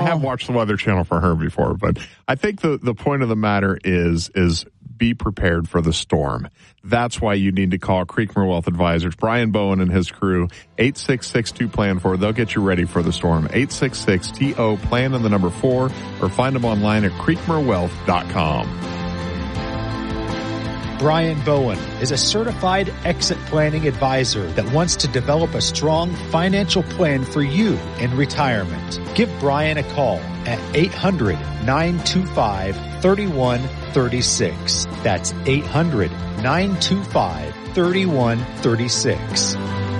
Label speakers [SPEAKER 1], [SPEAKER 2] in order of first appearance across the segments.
[SPEAKER 1] have watched the Weather Channel for her before, but I think the point of the matter is be prepared for the storm. That's why you need to call Creekmore Wealth Advisors, Brian Bowen and his crew, 866-2-PLAN-4. They'll get you ready for the storm. 866-TO-PLAN and the number 4, or find them online at creekmorewealth.com.
[SPEAKER 2] Brian Bowen is a certified exit planning advisor that wants to develop a strong financial plan for you in retirement. Give Brian a call at 800-925-3136. That's 800-925-3136.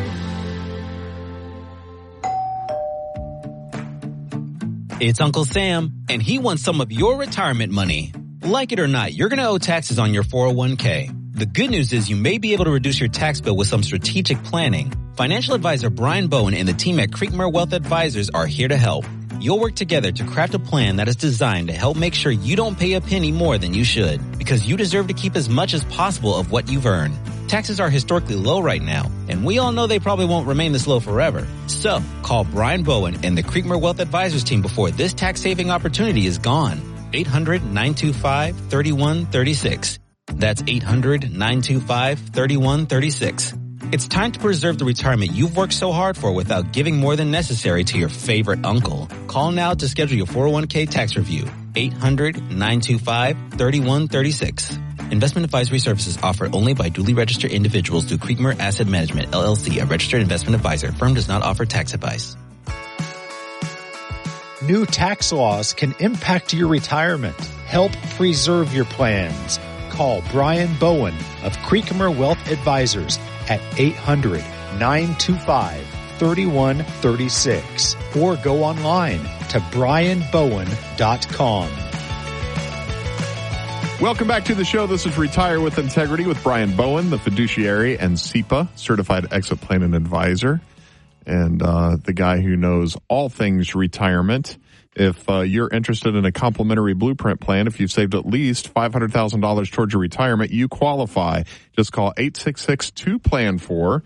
[SPEAKER 3] It's Uncle Sam, and he wants some of your retirement money. Like it or not, you're going to owe taxes on your 401k. The good news is you may be able to reduce your tax bill with some strategic planning. Financial advisor Brian Bowen and the team at Creekmore Wealth Advisors are here to help. You'll work together to craft a plan that is designed to help make sure you don't pay a penny more than you should, because you deserve to keep as much as possible of what you've earned. Taxes are historically low right now, and we all know they probably won't remain this low forever. So, call Brian Bowen and the Creekmore Wealth Advisors team before this tax-saving opportunity is gone. 800-925-3136. That's 800-925-3136. It's time to preserve the retirement you've worked so hard for without giving more than necessary to your favorite uncle. Call now to schedule your 401k tax review. 800-925-3136. Investment advisory services offered only by duly registered individuals through Creekmore Asset Management, LLC, a registered investment advisor. Firm does not offer tax advice.
[SPEAKER 2] New tax laws can impact your retirement. Help preserve your plans. Call Brian Bowen of Creekmore Wealth Advisors at 800-925-3136 or go online to brianbowen.com.
[SPEAKER 1] Welcome back to the show. This is Retire with Integrity with Brian Bowen, the fiduciary and SEPA, Certified Exit Planning Advisor, and the guy who knows all things retirement. If you're interested in a complimentary blueprint plan, if you've saved at least $500,000 towards your retirement, you qualify. Just call 866-2-PLAN-4,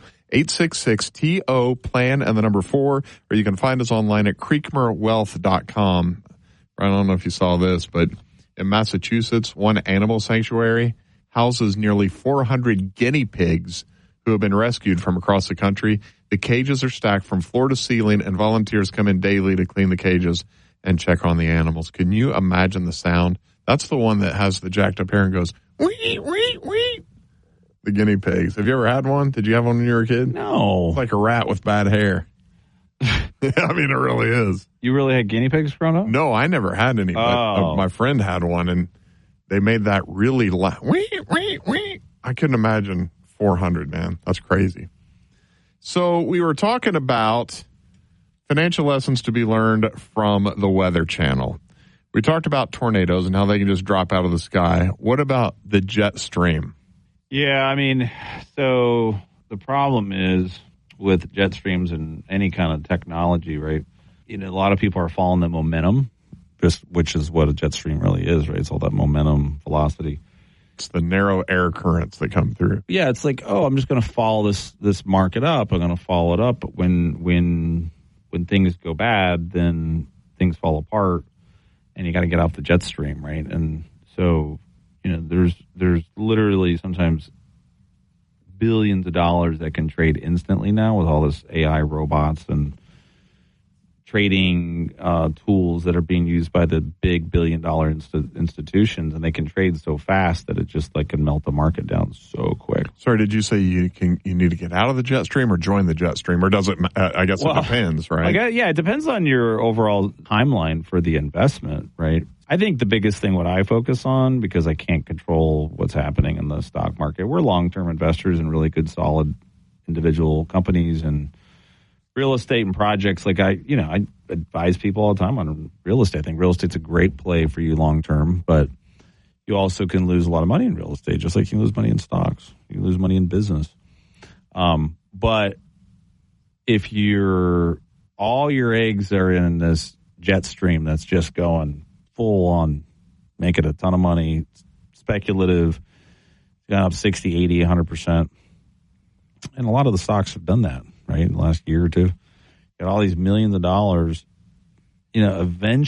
[SPEAKER 1] 866-TO-PLAN and the number 4, or you can find us online at creekmorewealth.com. I don't know if you saw this, but in Massachusetts, one animal sanctuary houses nearly 400 guinea pigs who have been rescued from across the country. The cages are stacked from floor to ceiling, and volunteers come in daily to clean the cages and check on the animals. Can you imagine the sound? That's the one that has the jacked up hair and goes, wee, wee, wee. The guinea pigs. Have you ever had one? Did you have one when you were a kid?
[SPEAKER 4] No.
[SPEAKER 1] It's like a rat with bad hair. I mean, it really is.
[SPEAKER 4] You really had guinea pigs growing up?
[SPEAKER 1] No, I never had any, but my friend had one, and they made that really loud. Wee, wee, wee. I couldn't imagine 400, man. That's crazy. So we were talking about financial lessons to be learned from the Weather Channel. We talked about tornadoes and how they can just drop out of the sky. What about the jet stream?
[SPEAKER 4] Yeah, I mean, so the problem is with jet streams and any kind of technology, right? You know, a lot of people are following the momentum, which is what a jet stream really is, right? It's all that momentum, velocity.
[SPEAKER 1] It's the narrow air currents that come through.
[SPEAKER 4] Yeah, it's like, oh, I'm just going to follow this market up. I'm going to follow it up. But when things go bad, then things fall apart, and you got to get off the jet stream, right? And so, you know, there's literally sometimes billions of dollars that can trade instantly now with all this AI robots and trading tools that are being used by the big billion-dollar institutions, and they can trade so fast that it just like can melt the market down so quick.
[SPEAKER 1] Sorry, did you say you need to get out of the jet stream or join the jet stream, or does it? I guess it depends, right?
[SPEAKER 4] It depends on your overall timeline for the investment, right? I think the biggest thing what I focus on, because I can't control what's happening in the stock market, we're long-term investors in really good, solid individual companies and real estate and projects. Like I advise people all the time on real estate. I think real estate's a great play for you long-term, but you also can lose a lot of money in real estate, just like you can lose money in stocks. You can lose money in business. But if all your eggs are in this jet stream that's just going full on, making a ton of money, speculative, gone up 60, 80, 100%. And a lot of the stocks have done that, right, in the last year or two. Got all these millions of dollars. You know, eventually